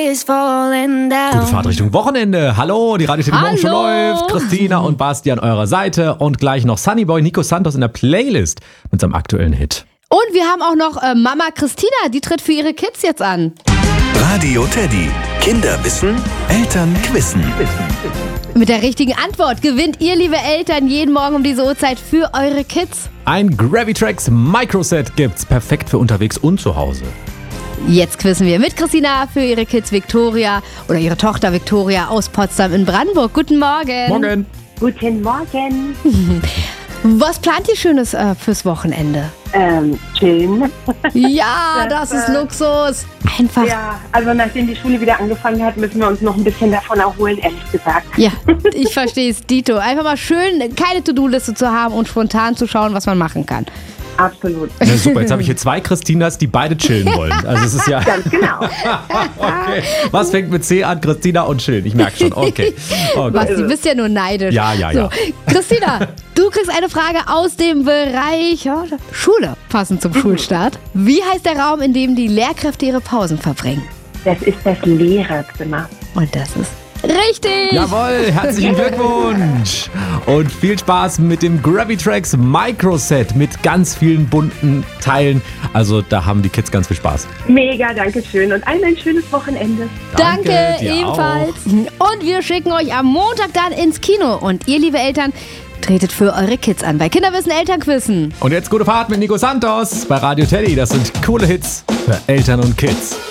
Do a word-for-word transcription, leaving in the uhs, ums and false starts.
Gute Fahrt Richtung Wochenende. Hallo, die Radio Teddy Morgen schon läuft. Christina und Basti an eurer Seite und gleich noch Sunnyboy Nico Santos in der Playlist mit seinem aktuellen Hit. Und wir haben auch noch äh, Mama Christina, die tritt für ihre Kids jetzt an. Radio Teddy. Kinder wissen, Eltern quissen. Mit der richtigen Antwort gewinnt ihr, liebe Eltern, jeden Morgen um diese Uhrzeit für eure Kids. Ein Gravitrax Microset gibt's, perfekt für unterwegs und zu Hause. Jetzt quizzen wir mit Christina für ihre Kids Victoria oder ihre Tochter Victoria aus Potsdam in Brandenburg. Guten Morgen. Morgen. Guten Morgen. Was plant ihr Schönes äh, fürs Wochenende? Ähm, chillen. Ja, das, das ist äh, Luxus. Einfach. Ja, also nachdem die Schule wieder angefangen hat, müssen wir uns noch ein bisschen davon erholen, ehrlich gesagt. Ja, ich verstehe es, Dito. Einfach mal schön, keine To-Do-Liste zu haben und spontan zu schauen, was man machen kann. Absolut. Ja, super, jetzt habe ich hier zwei Christinas, die beide chillen wollen. Also es ist ja... Ganz genau. Okay. Was fängt mit C an? Christina und chillen. Ich merke schon. Okay. okay. Was, du bist ja nur neidisch. Ja, ja, so, ja. Christina, du kriegst eine Frage aus dem Bereich ja, Schule, passend zum Schulstart. Wie heißt der Raum, in dem die Lehrkräfte ihre Pausen verbringen? Das ist das Lehrerzimmer. Und das ist richtig. Jawohl, herzlichen Glückwunsch. Und viel Spaß mit dem Gravitrax Microset mit ganz vielen bunten Teilen. Also da haben die Kids ganz viel Spaß. Mega, danke schön und allen ein schönes Wochenende. Danke, Danke ebenfalls. Auch. Und wir schicken euch am Montag dann ins Kino. Und ihr, liebe Eltern, tretet für eure Kids an bei Kinderwissen Elternquissen. Und jetzt gute Fahrt mit Nico Santos bei Radio Teddy. Das sind coole Hits für Eltern und Kids.